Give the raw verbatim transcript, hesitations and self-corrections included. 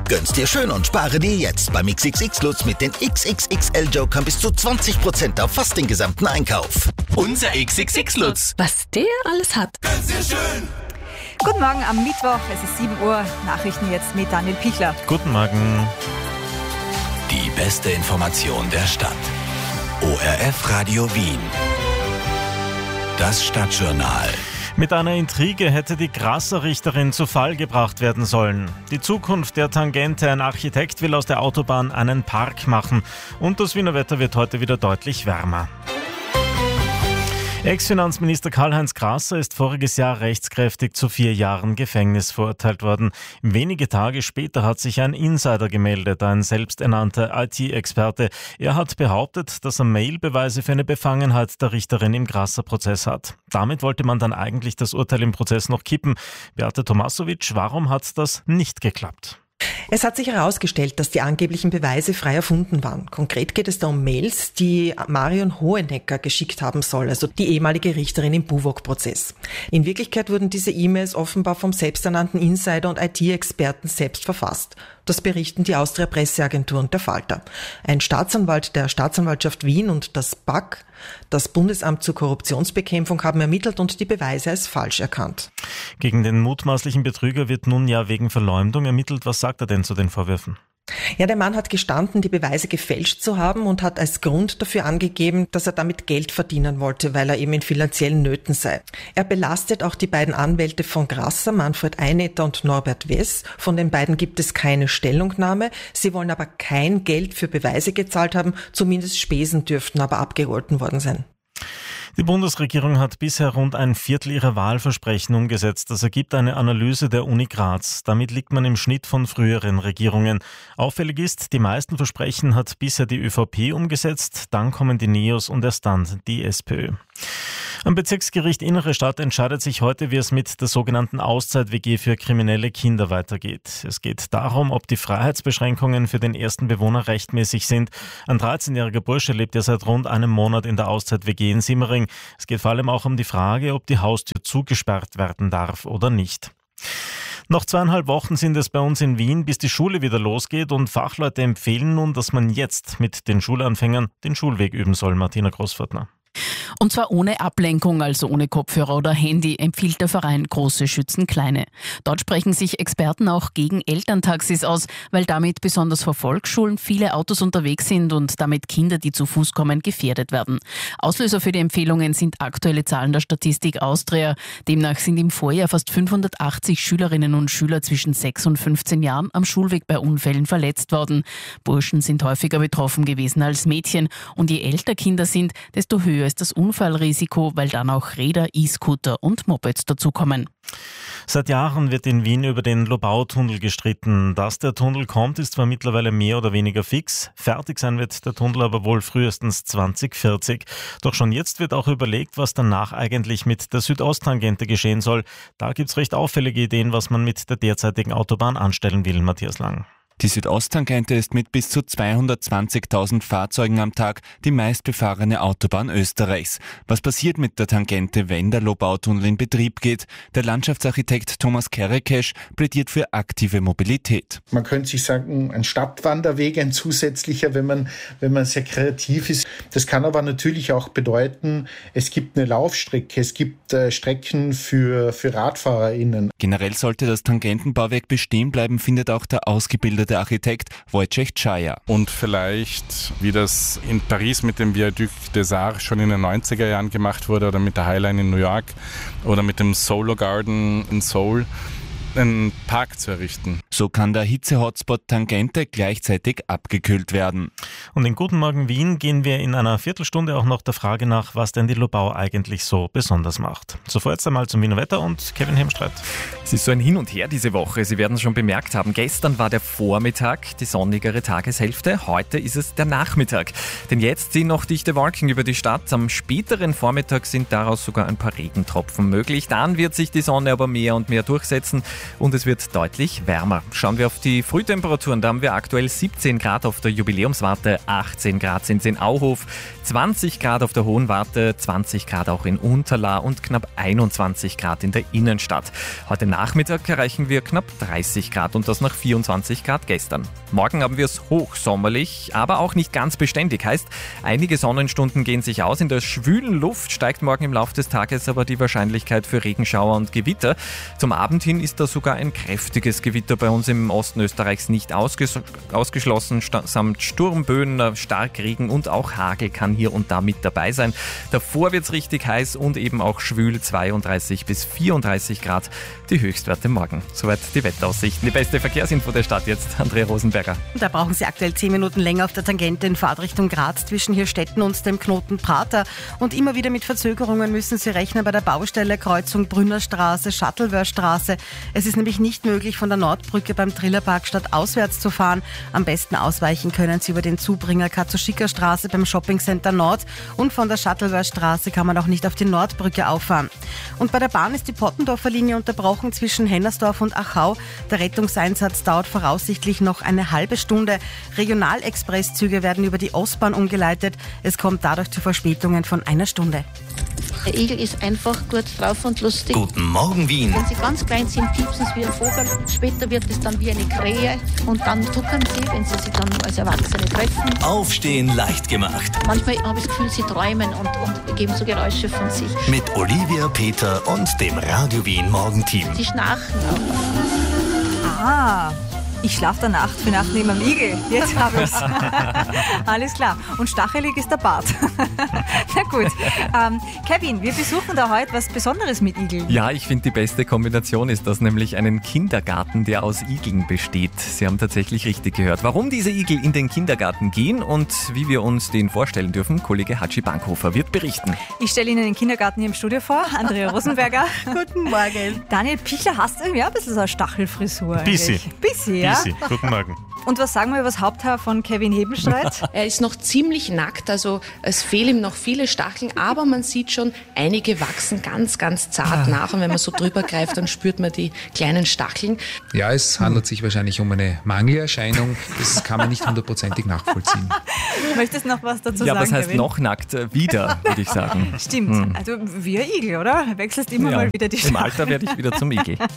Gönn's dir schön und spare dir jetzt beim X X X-Lutz mit den X X X L-Jokern bis zu zwanzig Prozent auf fast den gesamten Einkauf. Unser X X X-Lutz. Was der alles hat. Gönn's dir schön. Guten Morgen am Mittwoch, es ist sieben Uhr. Nachrichten jetzt mit Daniel Pichler. Guten Morgen. Die beste Information der Stadt. O R F Radio Wien. Das Stadtjournal. Mit einer Intrige hätte die Grasser-Richterin zu Fall gebracht werden sollen. Die Zukunft der Tangente, ein Architekt will aus der Autobahn einen Park machen. Und das Wiener Wetter wird heute wieder deutlich wärmer. Ex-Finanzminister Karl-Heinz Grasser ist voriges Jahr rechtskräftig zu vier Jahren Gefängnis verurteilt worden. Wenige Tage später hat sich ein Insider gemeldet, ein selbsternannter I T-Experte. Er hat behauptet, dass er Mailbeweise für eine Befangenheit der Richterin im Grasser-Prozess hat. Damit wollte man dann eigentlich das Urteil im Prozess noch kippen. Beate Tomasovic, warum hat das nicht geklappt? Es hat sich herausgestellt, dass die angeblichen Beweise frei erfunden waren. Konkret geht es da um Mails, die Marion Hohenecker geschickt haben soll, also die ehemalige Richterin im Buwok-Prozess. In Wirklichkeit wurden diese E-Mails offenbar vom selbsternannten Insider und I T-Experten selbst verfasst. Das berichten die Austria-Presseagentur und der Falter. Ein Staatsanwalt der Staatsanwaltschaft Wien und das B A K, das Bundesamt zur Korruptionsbekämpfung, haben ermittelt und die Beweise als falsch erkannt. Gegen den mutmaßlichen Betrüger wird nun ja wegen Verleumdung ermittelt. Was sagt er denn zu den Vorwürfen? Ja, der Mann hat gestanden, die Beweise gefälscht zu haben und hat als Grund dafür angegeben, dass er damit Geld verdienen wollte, weil er eben in finanziellen Nöten sei. Er belastet auch die beiden Anwälte von Grasser, Manfred Einetter und Norbert Wess. Von den beiden gibt es keine Stellungnahme. Sie wollen aber kein Geld für Beweise gezahlt haben, zumindest Spesen dürften aber abgegolten worden sein. Die Bundesregierung hat bisher rund ein Viertel ihrer Wahlversprechen umgesetzt. Das ergibt eine Analyse der Uni Graz. Damit liegt man im Schnitt von früheren Regierungen. Auffällig ist, die meisten Versprechen hat bisher die ÖVP umgesetzt, dann kommen die Neos und erst dann die SPÖ. Am Bezirksgericht Innere Stadt entscheidet sich heute, wie es mit der sogenannten Auszeit-W G für kriminelle Kinder weitergeht. Es geht darum, ob die Freiheitsbeschränkungen für den ersten Bewohner rechtmäßig sind. Ein dreizehnjähriger Bursche lebt ja seit rund einem Monat in der Auszeit-W G in Simmering. Es geht vor allem auch um die Frage, ob die Haustür zugesperrt werden darf oder nicht. Noch zweieinhalb Wochen sind es bei uns in Wien, bis die Schule wieder losgeht, und Fachleute empfehlen nun, dass man jetzt mit den Schulanfängern den Schulweg üben soll. Martina Großpförtner. Und zwar ohne Ablenkung, also ohne Kopfhörer oder Handy, empfiehlt der Verein Große schützen Kleine. Dort sprechen sich Experten auch gegen Elterntaxis aus, weil damit besonders vor Volksschulen viele Autos unterwegs sind und damit Kinder, die zu Fuß kommen, gefährdet werden. Auslöser für die Empfehlungen sind aktuelle Zahlen der Statistik Austria. Demnach sind im Vorjahr fast fünfhundertachtzig Schülerinnen und Schüler zwischen sechs und fünfzehn Jahren am Schulweg bei Unfällen verletzt worden. Burschen sind häufiger betroffen gewesen als Mädchen, und je älter Kinder sind, desto höher ist das Unfallrisiko, weil dann auch Räder, E-Scooter und Mopeds dazukommen. Seit Jahren wird in Wien über den Lobau-Tunnel gestritten. Dass der Tunnel kommt, ist zwar mittlerweile mehr oder weniger fix. Fertig sein wird der Tunnel aber wohl frühestens zwanzig vierzig. Doch schon jetzt wird auch überlegt, was danach eigentlich mit der Südosttangente geschehen soll. Da gibt's recht auffällige Ideen, was man mit der derzeitigen Autobahn anstellen will. Matthias Lang. Die Südosttangente ist mit bis zu zweihundertzwanzigtausend Fahrzeugen am Tag die meistbefahrene Autobahn Österreichs. Was passiert mit der Tangente, wenn der Lobautunnel in Betrieb geht? Der Landschaftsarchitekt Thomas Kerekesch plädiert für aktive Mobilität. Man könnte sich sagen, ein Stadtwanderweg, ein zusätzlicher, wenn man, wenn man sehr kreativ ist. Das kann aber natürlich auch bedeuten, es gibt eine Laufstrecke, es gibt äh, Strecken für, für RadfahrerInnen. Generell sollte das Tangentenbauwerk bestehen bleiben, findet auch der ausgebildete der Architekt Wojciech Czaja. Und vielleicht, wie das in Paris mit dem Viaduc des Arts schon in den neunziger Jahren gemacht wurde, oder mit der Highline in New York oder mit dem Solo Garden in Seoul, einen Park zu errichten. So kann der Hitze-Hotspot Tangente gleichzeitig abgekühlt werden. Und in Guten Morgen Wien gehen wir in einer Viertelstunde auch noch der Frage nach, was denn die Lobau eigentlich so besonders macht. Zuvor jetzt einmal zum Wiener Wetter und Kevin Hemstreit. Es ist so ein Hin und Her diese Woche. Sie werden es schon bemerkt haben. Gestern war der Vormittag die sonnigere Tageshälfte. Heute ist es der Nachmittag. Denn jetzt ziehen noch dichte Wolken über die Stadt. Am späteren Vormittag sind daraus sogar ein paar Regentropfen möglich. Dann wird sich die Sonne aber mehr und mehr durchsetzen. und es wird deutlich wärmer. Schauen wir auf die Frühtemperaturen. Da haben wir aktuell siebzehn Grad auf der Jubiläumswarte, achtzehn Grad sind es in Auhof, zwanzig Grad auf der Hohen Warte, zwanzig Grad auch in Unterla und knapp einundzwanzig Grad in der Innenstadt. Heute Nachmittag erreichen wir knapp dreißig Grad und das nach vierundzwanzig Grad gestern. Morgen haben wir es hochsommerlich, aber auch nicht ganz beständig. Heißt, einige Sonnenstunden gehen sich aus. In der schwülen Luft steigt morgen im Laufe des Tages aber die Wahrscheinlichkeit für Regenschauer und Gewitter. Zum Abend hin ist da sogar ein kräftiges Gewitter bei uns im Osten Österreichs nicht ausges- ausgeschlossen. Sta- samt Sturmböen, Starkregen und auch Hagel kann hier und da mit dabei sein. Davor wird es richtig heiß und eben auch schwül, zweiunddreißig bis vierunddreißig Grad, die Höchstwerte morgen. Soweit die Wetteraussichten. Die beste Verkehrsinfo der Stadt jetzt, Andrea Rosenberger. Da brauchen Sie aktuell zehn Minuten länger auf der Tangente in Fahrtrichtung Graz zwischen Hirstetten und dem Knoten Prater. Und immer wieder mit Verzögerungen müssen Sie rechnen bei der Baustelle Kreuzung Brünnerstraße, Shuttleworthstraße. Es ist nämlich nicht möglich, von der Nordbrücke beim Trillerpark stadtauswärts zu fahren. Am besten ausweichen können Sie über den Zubringer Katzuschika-Straße beim Shoppingcenter Nord und von der Shuttleworthstraße kann man auch nicht auf die Nordbrücke auffahren. Und bei der Bahn ist die Pottendorfer Linie unterbrochen zwischen Hennersdorf und Achau. Der Rettungseinsatz dauert voraussichtlich noch eine halbe Stunde. Regionalexpresszüge werden über die Ostbahn umgeleitet. Es kommt dadurch zu Verspätungen von einer Stunde. Der Igel ist einfach gut drauf und lustig. Guten Morgen, Wien. Wenn sie ganz klein sind, piepsen sie wie ein Vogel. Später wird es dann wie eine Krähe. Und dann tuckern sie, wenn sie sich dann als Erwachsene treffen. Aufstehen leicht gemacht. Manchmal habe ich das Gefühl, sie träumen und, und geben so Geräusche von sich. Mit Olivia, Peter und dem Radio Wien Morgenteam. Sie schnarchen auch. Ah, ich schlafe der Nacht für Nacht neben dem Igel. Jetzt habe ich's. Alles klar. Und stachelig ist der Bart. Na gut. Ähm, Kevin, wir besuchen da heute was Besonderes mit Igeln. Ja, ich finde, die beste Kombination ist das, nämlich einen Kindergarten, der aus Igeln besteht. Sie haben tatsächlich richtig gehört. Warum diese Igel in den Kindergarten gehen und wie wir uns den vorstellen dürfen, Kollege Hatschi Bankhofer wird berichten. Ich stelle Ihnen den Kindergarten hier im Studio vor. Andrea Rosenberger. Guten Morgen. Daniel Pichler, hast du irgendwie auch ein bisschen so eine Stachelfrisur? Bissi. Bissi, ja? Bissi. Guten Morgen. Und was sagen wir über das Haupthaar von Kevin Hebenstreit? Er ist noch ziemlich nackt, also es fehlen ihm noch viele Stacheln, aber man sieht schon, einige wachsen ganz, ganz zart nach und wenn man so drüber greift, dann spürt man die kleinen Stacheln. Ja, es handelt sich wahrscheinlich um eine Mangelerscheinung, das kann man nicht hundertprozentig nachvollziehen. Möchtest du noch was dazu ja, sagen, was heißt Kevin? noch nackt? Wieder, würde ich sagen. Stimmt, Hm. also wie ein Igel, oder? Wechselst immer Ja, mal wieder die im Stacheln. Alter werde ich wieder zum Igel.